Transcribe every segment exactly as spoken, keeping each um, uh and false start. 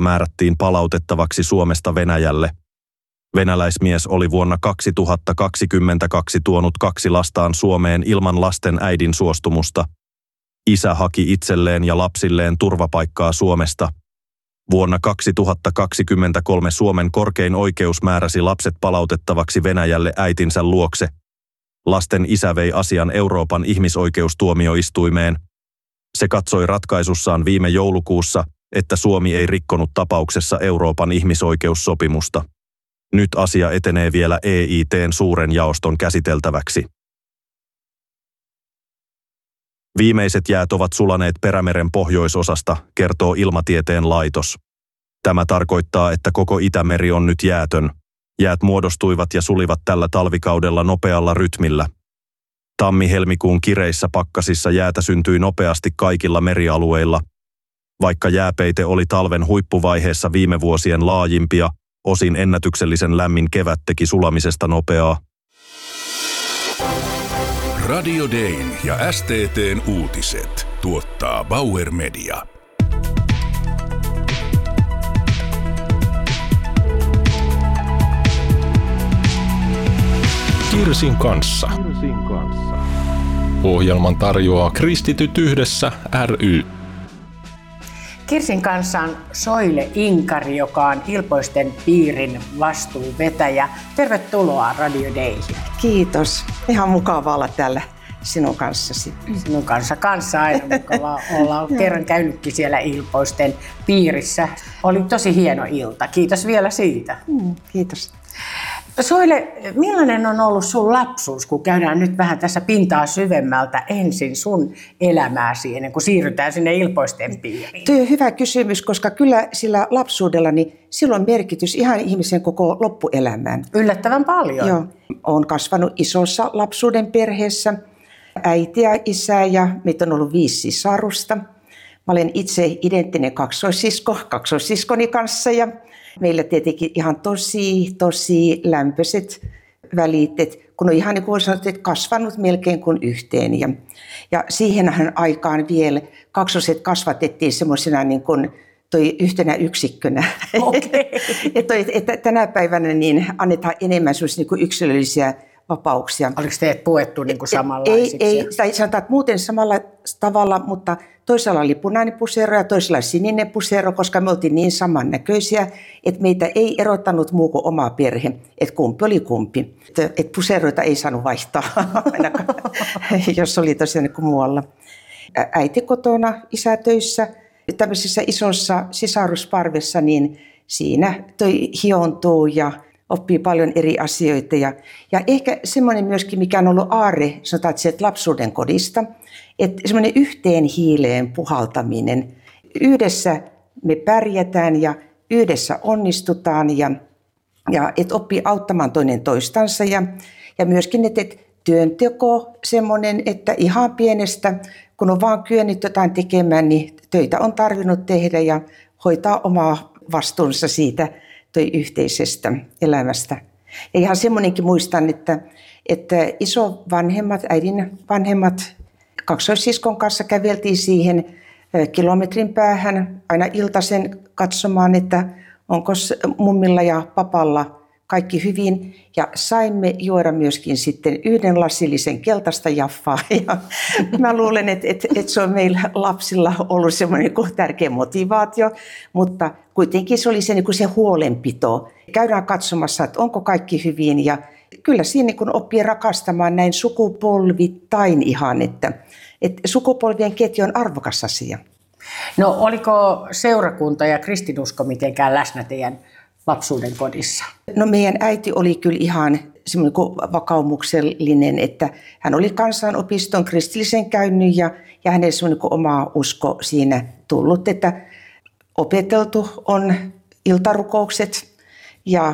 määrättiin palautettavaksi Suomesta Venäjälle. Venäläismies oli vuonna kaksituhattakaksikymmentäkaksi tuonut kaksi lastaan Suomeen ilman lasten äidin suostumusta. Isä haki itselleen ja lapsilleen turvapaikkaa Suomesta. Vuonna kaksituhattakaksikymmentäkolme Suomen korkein oikeus määräsi lapset palautettavaksi Venäjälle äitinsä luokse. Lasten isä vei asian Euroopan ihmisoikeustuomioistuimeen. Se katsoi ratkaisussaan viime joulukuussa, että Suomi ei rikkonut tapauksessa Euroopan ihmisoikeussopimusta. Nyt asia etenee vielä E I T:n suuren jaoston käsiteltäväksi. Viimeiset jäät ovat sulaneet Perämeren pohjoisosasta, kertoo Ilmatieteen laitos. Tämä tarkoittaa, että koko Itämeri on nyt jäätön. Jäät muodostuivat ja sulivat tällä talvikaudella nopealla rytmillä. Tammi-helmikuun kireissä pakkasissa jäätä syntyi nopeasti kaikilla merialueilla. Vaikka jääpeite oli talven huippuvaiheessa viime vuosien laajimpia, osin ennätyksellisen lämmin kevät teki sulamisesta nopeaa. Radio Dayn ja S T T:n uutiset tuottaa Bauer Media. Kirsin kanssa. Ohjelman tarjoaa Kristityt yhdessä ry. Kirsin kanssa on Soile Inkari, joka on Ilpoisten piirin vastuuvetäjä. Tervetuloa Radio Dayhin. Kiitos. Ihan mukava olla täällä sinun kanssasi. Sinun kanssa kanssa aina mukava olla. Olen kerran käynytkin siellä Ilpoisten piirissä. Oli tosi hieno ilta. Kiitos vielä siitä. Mm, kiitos. Soile, millainen on ollut sun lapsuus, kun käydään nyt vähän tässä pintaa syvemmältä ensin sun elämääsi ennen kuin siirrytään sinne Ilpoisten piiriin? Tuo on hyvä kysymys, koska kyllä sillä lapsuudella niin silloin on merkitys ihan ihmisen koko loppuelämään. Yllättävän paljon. Joo. Olen kasvanut isossa lapsuuden perheessä. Äiti ja isä ja meitä on ollut viisi sisarusta. Mä olen itse identtinen kaksoissisko, kaksoissiskoni kanssa ja meillä tietenkin ihan tosi, tosi lämpöiset välit, että kun on ihan niin kuin sanottu, että kasvanut melkein kuin yhteen. Ja, ja siihenhän aikaan vielä kaksoset kasvatettiin semmoisena niin kuin toi yhtenä yksikkönä. Okay. että, että tänä päivänä niin annetaan enemmän niin kuin yksilöllisiä vapauksia. Oliko teidät puettu niin kuin samanlaisiksi? Ei, ei tai sanotaan, että muuten samalla tavalla, mutta toisella oli punainen pusero ja toisella sininen pusero, koska me oltiin niin samannäköisiä, että meitä ei erottanut muu kuin oma perhe, että kumpi oli kumpi. Että, että puseroita ei saanut vaihtaa ainakaan, jos oli tosiaan niin kuin muualla. Äiti kotona, isä töissä, tämmöisessä isossa sisarusparvessa, niin siinä toi hiontuu ja oppii paljon eri asioita. Ja, ja ehkä semmoinen myöskin, mikä on ollut aarre, sanotaan, että sieltä lapsuuden kodista, että semmoinen yhteen hiileen puhaltaminen. Yhdessä me pärjätään ja yhdessä onnistutaan ja, ja että oppii auttamaan toinen toistansa. Ja, ja myöskin, että, että työnteko semmoinen, että ihan pienestä, kun on vaan kyennyt jotain tekemään, niin töitä on tarvinnut tehdä ja hoitaa omaa vastuunsa siitä toi yhteisestä elämästä. Ja ihan semmoinenkin muistan, että, että isovanhemmat, äidin vanhemmat kaksoissiskon kanssa käveltiin siihen kilometrin päähän aina iltaisen katsomaan, että onko mummilla ja papalla kaikki hyvin. Ja saimme juoda myöskin sitten yhden lasillisen keltaista jaffaa. Ja mä luulen, että, että, että se on meillä lapsilla ollut semmoinen tärkeä motivaatio, mutta kuitenkin se oli se, niin kuin se huolenpito. Käydään katsomassa, että onko kaikki hyvin ja kyllä siinä niin oppii rakastamaan näin sukupolvittain ihan, että, että sukupolvien ketju on arvokas asia. No oliko seurakunta ja kristinusko mitenkään läsnä teidän lapsuuden kodissa? No meidän äiti oli kyllä ihan semmoinen vakaumuksellinen, että hän oli kansanopiston kristillisen käynyt ja, ja hänellä semmoinen oma usko siinä tullut, että opeteltu on iltarukoukset ja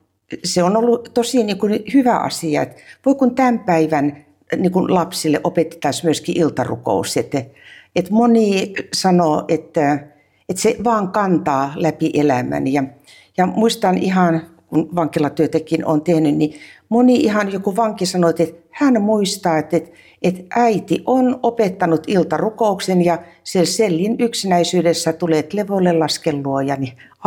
se on ollut tosi niin kuin hyvä asia, että voi kun tämän päivän niin kuin lapsille opetetaan myöskin iltarukous, että, että moni sanoo, että, että se vaan kantaa läpi elämän ja Ja muistan ihan, kun vankilatyötäkin on tehnyt, niin moni ihan joku vanki sanoi, että hän muistaa, että, että äiti on opettanut iltarukouksen ja siellä sellin yksinäisyydessä tulee levolle lasken luoja, niin